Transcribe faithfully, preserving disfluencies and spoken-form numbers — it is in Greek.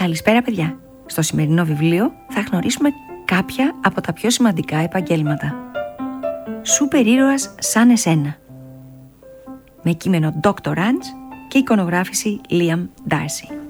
Καλησπέρα παιδιά. Στο σημερινό βιβλίο θα γνωρίσουμε κάποια από τα πιο σημαντικά επαγγέλματα. Σούπερ ήρωας σαν εσένα. Με κείμενο ντόκτορ Ranch και εικονογράφηση Liam Darcy.